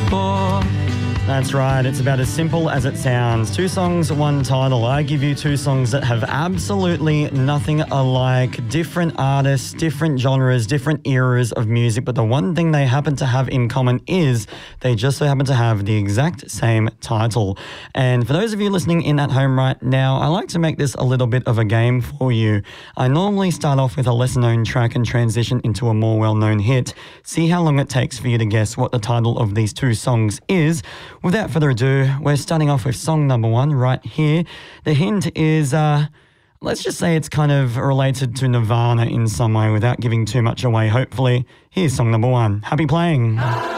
for. That's right, it's about as simple as it sounds. 2 songs, 1 title. I give you 2 songs that have absolutely nothing alike. Different artists, different genres, different eras of music, but the one thing they happen to have in common is they just so happen to have the exact same title. And for those of you listening in at home right now, I like to make this a little bit of a game for you. I normally start off with a lesser-known track and transition into a more well-known hit. See how long it takes for you to guess what the title of these 2 songs is. Without further ado, we're starting off with song number 1 right here. The hint is, let's just say it's kind of related to Nirvana in some way without giving too much away, hopefully. Here's song number 1. Happy playing.